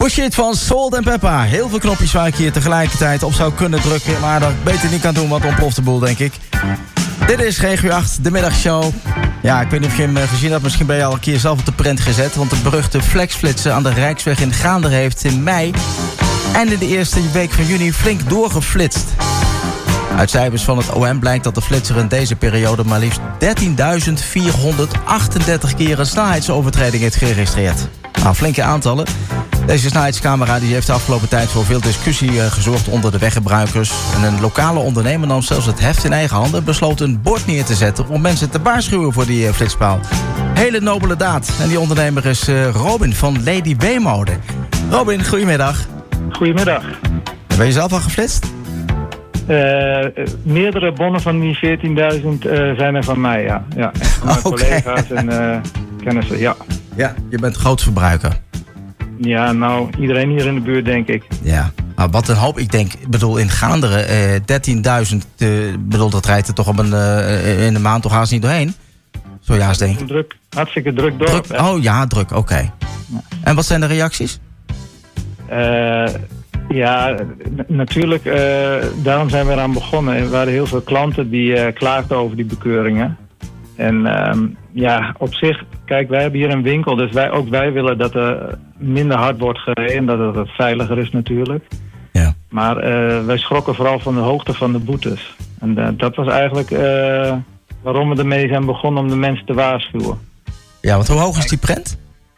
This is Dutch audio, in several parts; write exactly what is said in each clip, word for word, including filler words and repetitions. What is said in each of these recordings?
Push It van Salt and Pepper. Heel veel knopjes waar ik hier tegelijkertijd op zou kunnen drukken. Maar dat ik beter niet kan doen, want ontploft de boel, denk ik. Dit is Regio acht, de middagshow. Ja, ik weet niet of je hem gezien hebt. Misschien ben je al een keer zelf op de print gezet. Want de beruchte flexflitsen aan de Rijksweg in Gaanderen heeft in mei en in de eerste week van juni flink doorgeflitst. Uit cijfers van het O M blijkt dat de flitser in deze periode maar liefst dertienduizend vierhonderdachtendertig keer een snelheidsovertreding heeft geregistreerd. Nou, flinke aantallen. Deze snelheidscamera die heeft de afgelopen tijd voor veel discussie uh, gezorgd onder de weggebruikers. En een lokale ondernemer nam zelfs het heft in eigen handen, besloot een bord neer te zetten om mensen te waarschuwen voor die uh, flitspaal. Hele nobele daad. En die ondernemer is uh, Robin van Lady W-mode. Robin, goedemiddag. Goedemiddag. Ben je zelf al geflitst? Uh, meerdere bonnen van die veertienduizend uh, zijn er van mij, ja. ja. En van mijn Okay. collega's en uh, kennissen, ja. Ja, je bent groot verbruiker. Ja, nou, iedereen hier in de buurt, denk ik. Ja, maar wat een hoop. Ik denk, ik bedoel, in Gaanderen, eh, dertienduizend, eh, bedoel, dat rijdt er toch op een, uh, in een maand toch haast niet doorheen? Zo juist denk ik. Druk, hartstikke druk dorp. Druk, oh ja, druk, oké. Okay. Ja. En wat zijn de reacties? Uh, ja, n- natuurlijk, uh, daarom zijn we eraan begonnen. Er waren heel veel klanten die uh, klaagden over die bekeuringen. En um, ja, op zich, kijk, wij hebben hier een winkel, dus wij, ook wij willen dat er minder hard wordt gereden, dat het veiliger is natuurlijk. Ja. Maar uh, wij schrokken vooral van de hoogte van de boetes. En uh, dat was eigenlijk uh, waarom we ermee zijn begonnen, om de mensen te waarschuwen. Ja, want hoe hoog is die prent?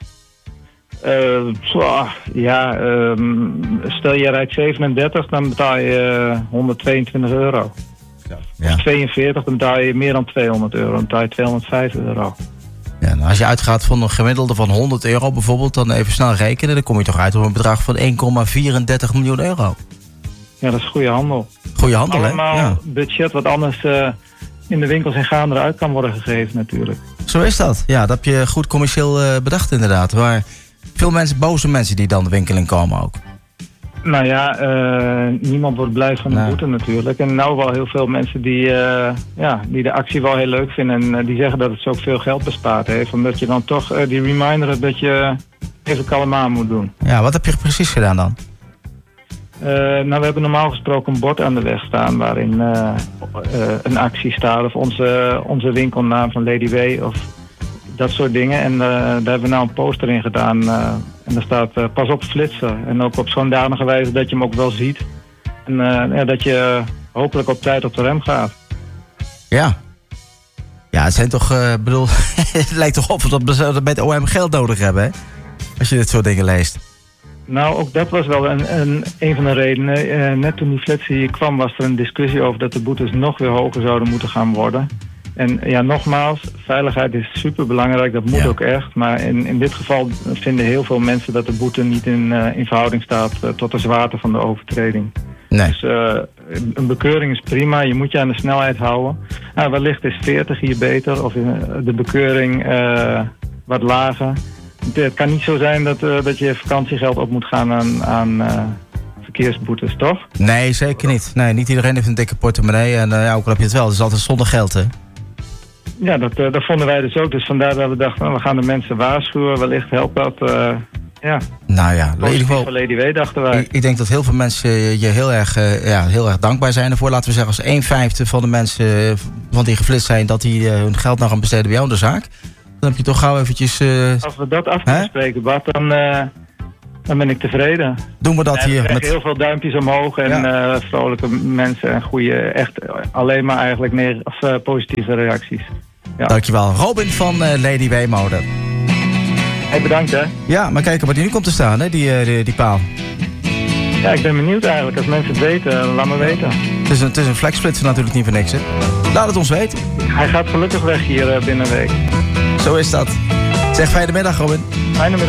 Uh, zo, ja, um, stel je rijdt zevenendertig, dan betaal je uh, honderdtweeëntwintig euro. Ja. Of tweeënveertig, dan betaal je meer dan tweehonderd euro. Dan betaal je tweehonderdvijf euro. Ja, nou, als je uitgaat van een gemiddelde van honderd euro bijvoorbeeld, dan even snel rekenen, dan kom je toch uit op een bedrag van één komma vierendertig miljoen euro. Ja, dat is goede handel. Goeie handel, hè? Allemaal Ja. budget wat anders uh, in de winkels in Gaanderen uit kan worden gegeven natuurlijk. Zo is dat. Ja, dat heb je goed commercieel uh, bedacht inderdaad. Maar veel mensen, boze mensen die dan de winkel in komen ook. Nou ja, uh, niemand wordt blij van de Nee. boete natuurlijk. En nou wel heel veel mensen die, uh, ja, die de actie wel heel leuk vinden. En uh, die zeggen dat het ze ook veel geld bespaart heeft. Omdat je dan toch uh, die reminder hebt dat je even kalm aan moet doen. Ja, wat heb je precies gedaan dan? Uh, nou, we hebben normaal gesproken een bord aan de weg staan waarin uh, uh, een actie staat. Of onze, onze winkelnaam van Lady W of dat soort dingen. En uh, daar hebben we nou een poster in gedaan. Uh, en daar staat uh, pas op flitsen. En ook op zo'n danige wijze dat je hem ook wel ziet. En uh, ja, dat je uh, hopelijk op tijd op de rem gaat. Ja. Ja, het zijn toch, uh, bedoel, het lijkt toch op dat we bij het O M geld nodig hebben, hè? Als je dit soort dingen leest. Nou, ook dat was wel een, een, een van de redenen. Uh, net toen die flits hier kwam was er een discussie over dat de boetes nog weer hoger zouden moeten gaan worden. En ja, nogmaals, veiligheid is super belangrijk, dat moet Ja. ook echt. Maar in, in dit geval vinden heel veel mensen dat de boete niet in, uh, in verhouding staat uh, tot de zwaarte van de overtreding. Nee. Dus uh, een bekeuring is prima, je moet je aan de snelheid houden. Nou, wellicht is veertig hier beter of uh, de bekeuring uh, wat lager. Het kan niet zo zijn dat, uh, dat je vakantiegeld op moet gaan aan, aan uh, verkeersboetes, toch? Nee, zeker niet. Nee, niet iedereen heeft een dikke portemonnee. En uh, ja, ook al heb je het wel, het is altijd zonder geld, hè? Ja, dat, uh, dat vonden wij dus ook. Dus vandaar dat we dachten, nou, we gaan de mensen waarschuwen. Wellicht helpt dat. Uh, ja, Nou ja, in ieder positief geval, van Lady W, dachten wij. ik, ik denk dat heel veel mensen je heel erg, uh, ja, heel erg dankbaar zijn ervoor. Laten we zeggen, als een vijfde van de mensen uh, van die geflitst zijn, dat die uh, hun geld nog gaan besteden bij jou in de zaak. Dan heb je toch gauw eventjes... Uh, Als we dat af kunnen Hè? spreken, Bart, dan, uh, dan ben ik tevreden. doen we dat En we hier krijgen met... heel veel duimpjes omhoog en Ja. uh, vrolijke mensen en goede, echt alleen maar eigenlijk neg- of, uh, positieve reacties. Ja. Dankjewel. Robin van uh, Lady W-mode. Hey, bedankt hè. Ja, maar kijken wat die nu komt te staan, hè, die, uh, die, die paal. Ja, ik ben benieuwd eigenlijk. Als mensen het weten, laat me weten. Het is een, het is een flexsplitser natuurlijk niet voor niks, hè. Laat het ons weten. Hij gaat gelukkig weg hier uh, binnen een week. Zo is dat. Zeg, fijne middag, Robin. Fijne middag.